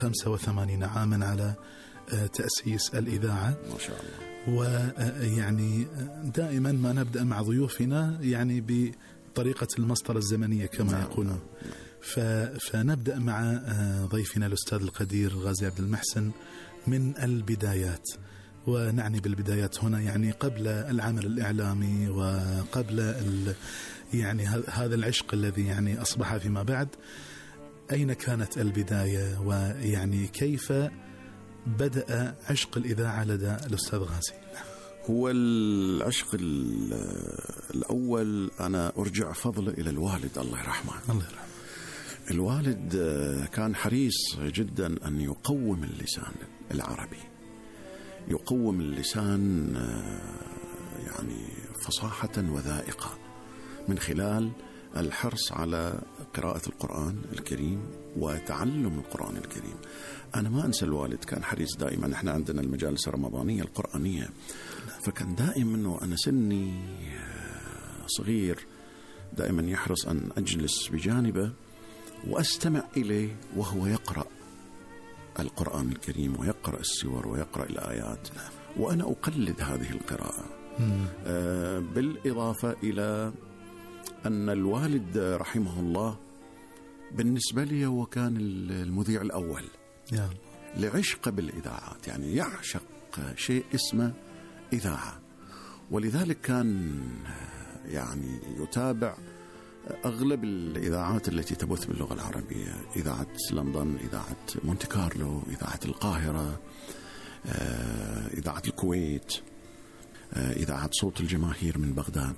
85 عاما على تأسيس الإذاعة ما شاء الله. ويعني دائما ما نبدأ مع ضيوفنا يعني بطريقة المسطرة الزمنية كما يقولون. فنبدأ مع ضيفنا الأستاذ القدير غازي عبد المحسن من البدايات. ونعني بالبدايات هنا يعني قبل العمل الإعلامي وقبل يعني هذا العشق الذي يعني أصبح فيما بعد. أين كانت البداية ويعني كيف بدأ عشق الإذاعة لدى الأستاذ غازي؟ هو العشق الأول أنا أرجع فضله إلى الوالد الله يرحمه. الله يرحمه. الوالد كان حريص جدا أن يقوم اللسان العربي، يقوم اللسان يعني فصاحة وذائقة من خلال الحرص على قراءة القرآن الكريم وتعلم القرآن الكريم. أنا ما أنسى الوالد كان حريص دائما، احنا عندنا المجالس الرمضانية القرآنية، فكان دائما أنه أنا سني صغير دائما يحرص أن أجلس بجانبه وأستمع إليه وهو يقرأ القرآن الكريم ويقرأ السور ويقرأ الآيات، وأنا أقلد هذه القراءة. بالإضافة إلى أن الوالد رحمه الله بالنسبة لي هو كان المذيع الأول لعشق بالإذاعات، يعني يعشق شيء اسمه إذاعة، ولذلك كان يعني يتابع أغلب الإذاعات التي تبث باللغة العربية، إذاعة لندن، إذاعة مونte كارلو، إذاعة القاهرة، إذاعة الكويت، إذاعة صوت الجماهير من بغداد.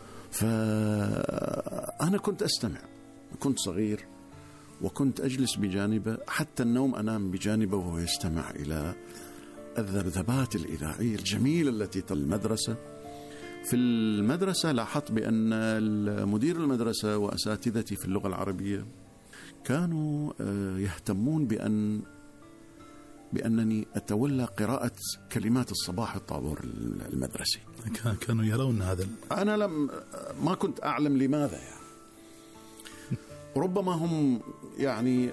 فأنا كنت أستمع، كنت صغير وكنت أجلس بجانبه، حتى النوم أنام بجانبه وهو يستمع إلى الذبذبات الإذاعية الجميلة التي المدرسة. في المدرسة لاحظت بأن مدير المدرسة وأساتذتي في اللغة العربية كانوا يهتمون بأنني أتولى قراءة كلمات الصباح الطابور المدرسي. كانوا يرون هذا. أنا ما كنت أعلم لماذا يعني. ربما هم يعني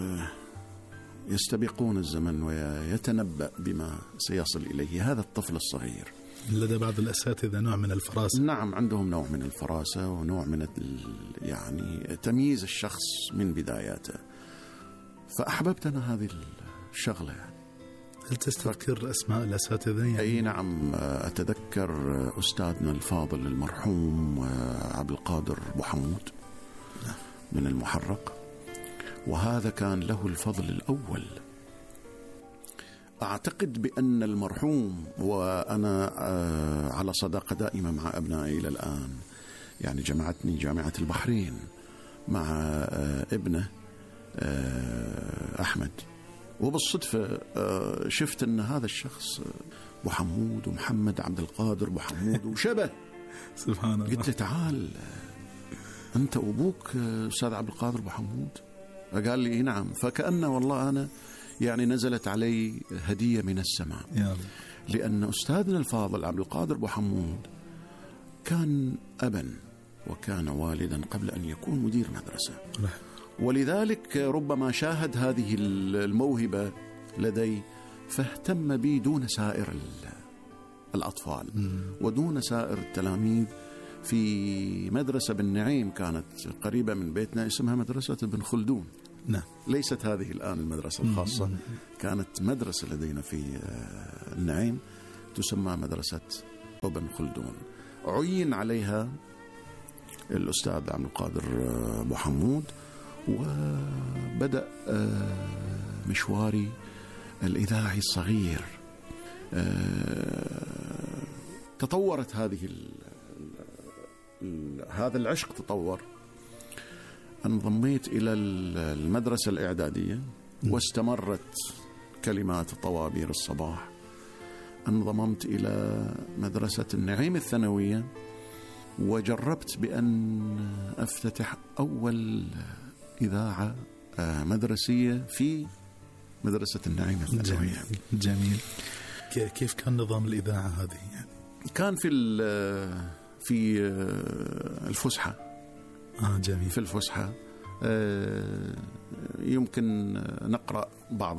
يستبقون الزمن ويتنبأ بما سيصل إليه هذا الطفل الصغير. لدى بعض الأساتذة نوع من الفراسة. نعم، عندهم نوع من الفراسة ونوع من يعني تمييز الشخص من بداياته. فأحببت أنا هذه الشغلة يعني. هل تستذكر أسماء الأساتذة يعني؟ أي نعم، أتذكر أستاذنا الفاضل المرحوم عبد القادر أبو حمود من المحرق، وهذا كان له الفضل الأول. أعتقد بأن المرحوم وأنا على صداقة دائمة مع أبنائي إلى الآن، يعني جمعتني جامعة البحرين مع ابنه أحمد، وبالصدفة شفت أن هذا الشخص أبو حمود ومحمد عبد القادر أبو حمود وشبه. سبحان الله. قلت له تعال أنت أبوك أستاذ عبد القادر أبو حمود؟ فقال لي نعم. فكأنه والله أنا يعني نزلت علي هدية من السماء، لأن أستاذنا الفاضل عبد القادر أبو حمود كان أبا وكان والدا قبل أن يكون مدير مدرسة، ولذلك ربما شاهد هذه الموهبة لدي فاهتم بي دون سائر الأطفال ودون سائر التلاميذ. في مدرسة بالنعيم كانت قريبة من بيتنا اسمها مدرسة ابن خلدون. نعم. ليست هذه الآن المدرسة الخاصة، كانت مدرسة لدينا في النعيم تسمى مدرسة ابن خلدون. عين عليها الأستاذ عبد القادر أبو حمود، وبدأ مشواري الإذاعي الصغير. تطورت هذا العشق تطور. انضميت إلى المدرسة الإعدادية واستمرت كلمات طوابير الصباح. انضممت إلى مدرسة النعيم الثانوية، وجربت بأن أفتتح أول إذاعة مدرسية في مدرسة النعيم الثانوية. جميل. كيف كان نظام الإذاعة هذه يعني؟ كان في الفسحة. جميل. في الفسحة يمكن نقرأ بعض